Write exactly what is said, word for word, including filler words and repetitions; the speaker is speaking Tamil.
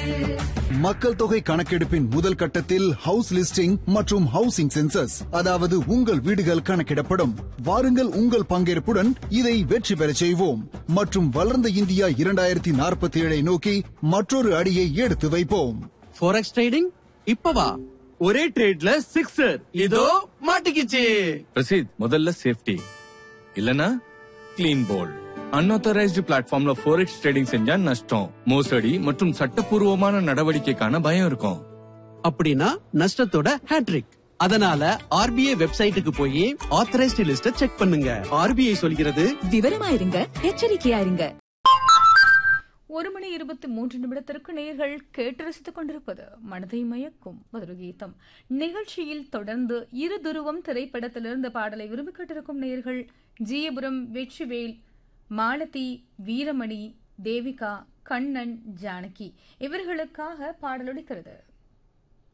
மக்கள் தொகை கணக்கெடுப்பின் முதல் கட்டத்தில் ஹவுஸ் லிஸ்டிங் மற்றும் ஹவுசிங் சென்சஸ், அதாவது உங்கள் வீடுகள் கணக்கிடப்படும். வாருங்கள், உங்கள் பங்கேற்புடன் இதை வெற்றி பெறச் செய்வோம் மற்றும் வளர்ந்த இந்தியா இரண்டாயிரத்தி நாற்பத்தி ஏழை நோக்கி மற்றொரு அடியை எடுத்து வைப்போம். Forex trading இப்பவா? ஒரே ட்ரேட்ல சிக்ஸர், இதோ மாட்டிக்கிச்சு. பிரசீத், முதல்ல சேஃப்டி, இல்லனா கிளீன் போல்ட். அன்ஆத்தரைஸ்டு பிளாட்ஃபார்ம்ல ஃபோரெக்ஸ் ட்ரேடிங் செஞ்சா நஷ்டம், மோசடி மற்றும் சட்டப்பூர்வமான நடவடிக்கைக்கான பயம் இருக்கும். அப்படின்னா நஷ்டத்தோட ஹேட்ரிக். அதனால ஆர்பிஐ வெப்சைட்டுக்கு போய் ஆத்தரைஸ்டு லிஸ்ட செக் பண்ணுங்க. ஆர்பிஐ சொல்கிறது, விவரமா இருங்க, எச்சரிக்கையா இருங்க. ஒரு மணி இருபத்தி மூன்று நிமிடத்திற்கு நேர்கள் கேட்டு ரசித்துக் கொண்டிருப்பது மனதை மயக்கும் மதுர கீதம் நிகழ்ச்சியில். தொடர்ந்து இரு துருவம் திரைப்படத்திலிருந்து பாடலை விரும்பி கேட்டிருக்கும் நேர்கள் ஜீயபுரம் வெற்றிவேல், மாலதி, வீரமணி, தேவிகா, கண்ணன், ஜானகி இவர்களுக்காக பாடலொலிக்கிறது.